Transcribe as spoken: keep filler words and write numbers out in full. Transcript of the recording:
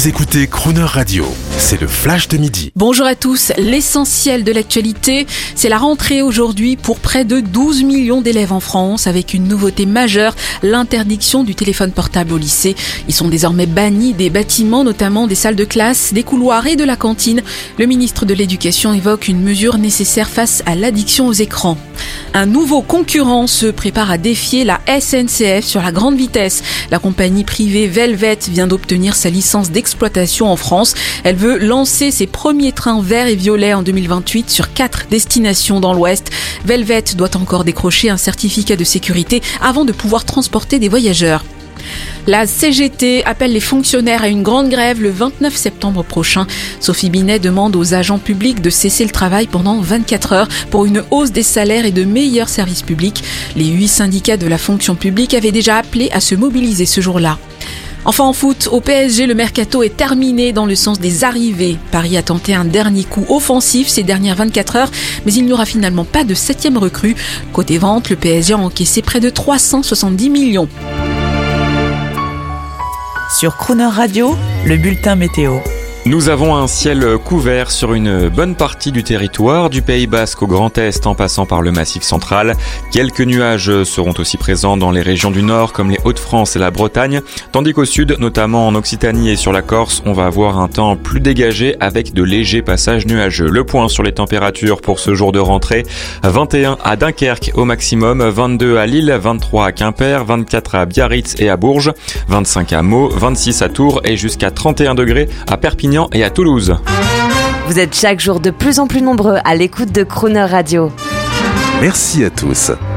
Vous écoutez Crooner Radio, c'est le flash de midi. Bonjour à tous, l'essentiel de l'actualité, c'est la rentrée aujourd'hui pour près de douze millions d'élèves en France avec une nouveauté majeure, l'interdiction du téléphone portable au lycée. Ils sont désormais bannis des bâtiments, notamment des salles de classe, des couloirs et de la cantine. Le ministre de l'Éducation évoque une mesure nécessaire face à l'addiction aux écrans. Un nouveau concurrent se prépare à défier la S N C F sur la grande vitesse. La compagnie privée Velvet vient d'obtenir sa licence d'exploitation en France. Elle veut lancer ses premiers trains verts et violets en deux mille vingt-huit sur quatre destinations dans l'Ouest. Velvet doit encore décrocher un certificat de sécurité avant de pouvoir transporter des voyageurs. La C G T appelle les fonctionnaires à une grande grève le vingt-neuf septembre prochain. Sophie Binet demande aux agents publics de cesser le travail pendant vingt-quatre heures pour une hausse des salaires et de meilleurs services publics. Les huit syndicats de la fonction publique avaient déjà appelé à se mobiliser ce jour-là. Enfin en foot, au P S G, le mercato est terminé dans le sens des arrivées. Paris a tenté un dernier coup offensif ces dernières vingt-quatre heures, mais il n'y aura finalement pas de septième recrue. Côté vente, le P S G a encaissé près de trois cent soixante-dix millions. Sur Crooner Radio, le bulletin météo. Nous avons un ciel couvert sur une bonne partie du territoire, du Pays Basque au Grand Est en passant par le Massif central. Quelques nuages seront aussi présents dans les régions du Nord comme les Hauts-de-France et la Bretagne, tandis qu'au Sud, notamment en Occitanie et sur la Corse, on va avoir un temps plus dégagé avec de légers passages nuageux. Le point sur les températures pour ce jour de rentrée, vingt et un à Dunkerque au maximum, vingt-deux à Lille, vingt-trois à Quimper, vingt-quatre à Biarritz et à Bourges, vingt-cinq à Meaux, vingt-six à Tours et jusqu'à trente et un degrés à Perpignan et à Toulouse. Vous êtes chaque jour de plus en plus nombreux à l'écoute de Crooner Radio. Merci à tous.